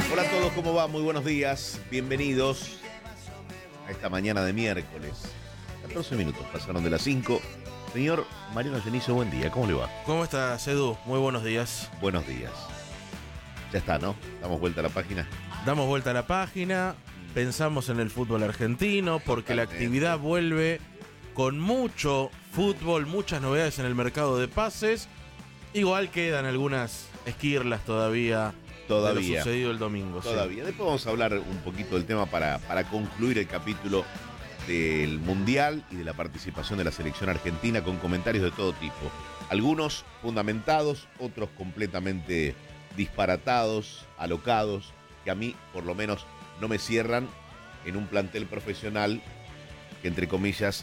Hola a todos, ¿cómo va? Muy buenos días, bienvenidos a esta mañana de miércoles. 14 minutos pasaron de las 5. Señor Mariano Genizo, buen día, ¿cómo le va? ¿Cómo estás, Edu? Muy buenos días. Buenos días. Ya está, ¿no? Damos vuelta a la página. Damos vuelta a la página, pensamos en el fútbol argentino, porque la actividad vuelve con mucho fútbol, muchas novedades en el mercado de pases. Igual quedan algunas esquirlas todavía. De lo sucedido el domingo. Todavía. Sí. Después vamos a hablar un poquito del tema para concluir el capítulo del Mundial y de la participación de la selección argentina con comentarios de todo tipo. Algunos fundamentados, otros completamente disparatados, alocados, que a mí, por lo menos, no me cierran en un plantel profesional que, entre comillas,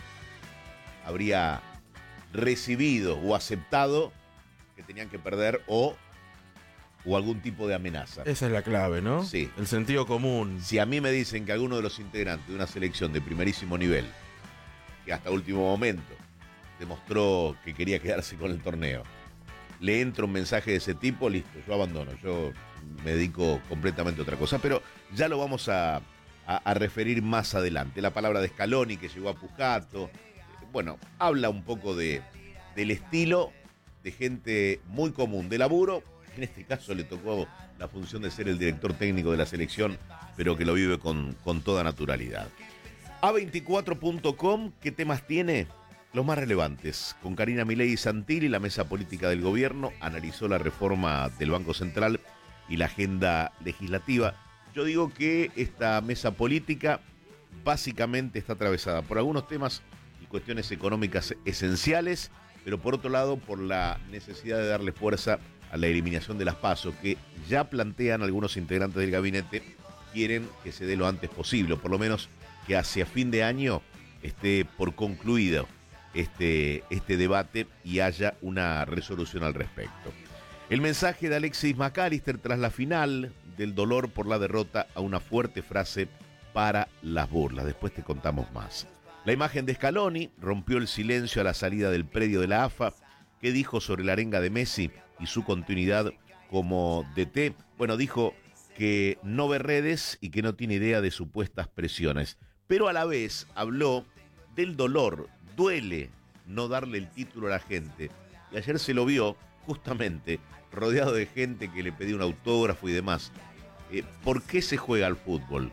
habría recibido o aceptado que tenían que perder o algún tipo de amenaza. Esa es la clave, ¿no? Sí. El sentido común. Si a mí me dicen que alguno de los integrantes de una selección de primerísimo nivel, que hasta último momento demostró que quería quedarse con el torneo, le entra un mensaje de ese tipo, listo, yo abandono, yo me dedico completamente a otra cosa. Pero ya lo vamos a referir más adelante. La palabra de Scaloni, que llegó a Pujato, bueno, habla un poco del estilo de gente muy común de laburo. En este caso le tocó la función de ser el director técnico de la selección, pero que lo vive con toda naturalidad. A24.com, ¿qué temas tiene? Los más relevantes. Con Karina Milei Santilli, la mesa política del gobierno analizó la reforma del Banco Central y la agenda legislativa. Yo digo que esta mesa política básicamente está atravesada por algunos temas y cuestiones económicas esenciales, pero por otro lado por la necesidad de darle fuerza a la eliminación de las PASO, que ya plantean algunos integrantes del gabinete, quieren que se dé lo antes posible, o por lo menos que hacia fin de año esté por concluido este debate y haya una resolución al respecto. El mensaje de Alexis McAllister tras la final, del dolor por la derrota a una fuerte frase para las burlas. Después te contamos más. La imagen de Scaloni rompió el silencio a la salida del predio de la AFA. ¿Qué dijo sobre la arenga de Messi y su continuidad como DT? Bueno, dijo que no ve redes y que no tiene idea de supuestas presiones, pero a la vez habló del dolor. Duele no darle el título a la gente, y ayer se lo vio justamente rodeado de gente que le pedía un autógrafo y demás. ¿Por qué se juega al fútbol?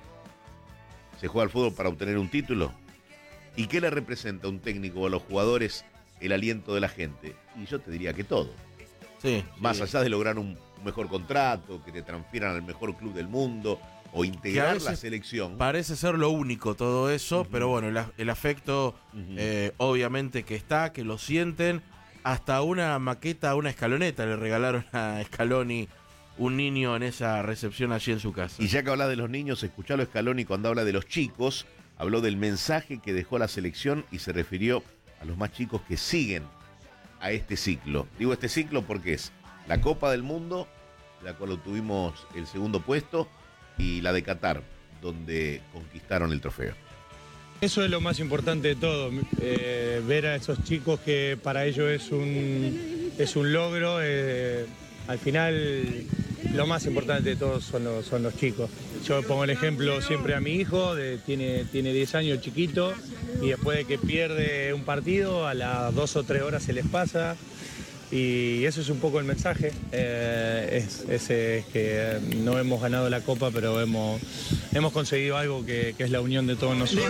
¿Se juega al fútbol para obtener un título? ¿Y qué le representa a un técnico o a los jugadores el aliento de la gente? Y yo te diría que todo. Sí. Más allá de lograr un mejor contrato, que te transfieran al mejor club del mundo o integrar la selección. Parece ser lo único todo eso, pero bueno, el afecto obviamente que está, que lo sienten. Hasta una maqueta, una escaloneta le regalaron a Scaloni, un niño, en esa recepción allí en su casa. Y ya que hablas de los niños, escuchalo a Scaloni cuando habla de los chicos. Habló del mensaje que dejó la selección y se refirió a los más chicos que siguen a este ciclo. Digo este ciclo porque es la Copa del Mundo, la cual obtuvimos el segundo puesto, y la de Qatar, donde conquistaron el trofeo. Eso es lo más importante de todo, ver a esos chicos que para ellos es un logro. Al final lo más importante de todos son los chicos. Yo pongo el ejemplo siempre a mi hijo, tiene 10 años, chiquito, y después de que pierde un partido, a las 2 o 3 horas se les pasa. Y eso es un poco el mensaje, es que no hemos ganado la Copa, pero hemos conseguido algo que es la unión de todos nosotros.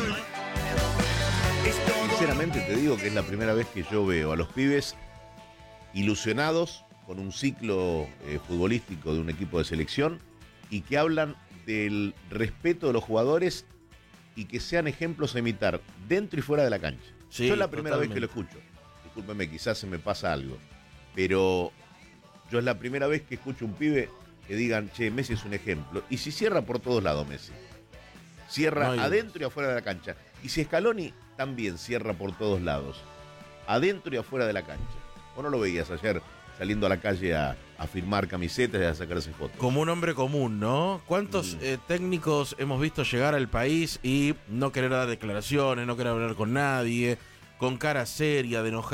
Sinceramente te digo que es la primera vez que yo veo a los pibes ilusionados con un ciclo futbolístico de un equipo de selección y que hablan del respeto de los jugadores y que sean ejemplos a imitar dentro y fuera de la cancha. Sí, yo es la primera totalmente. vez que lo escucho. Discúlpeme, quizás se me pasa algo, pero yo es la primera vez que escucho un pibe que digan, che, Messi es un ejemplo. Y si cierra por todos lados Messi, cierra adentro y afuera de la cancha. Y si Scaloni también cierra por todos lados, adentro y afuera de la cancha. ¿O no lo veías ayer saliendo a la calle a firmar camisetas y a sacarse fotos? Como un hombre común, ¿no? ¿Cuántos técnicos hemos visto llegar al país y no querer dar declaraciones, no querer hablar con nadie, con cara seria, de enojar?